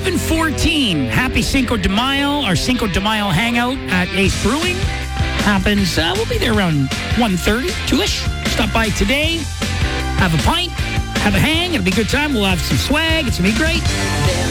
11:14. Happy Cinco de Mayo. Our Cinco de Mayo hangout at Ace Brewing happens. We'll be there around 1:30, 2-ish. Stop by today. Have a pint. Have a hang. It'll be a good time. We'll have some swag. It's going to be great.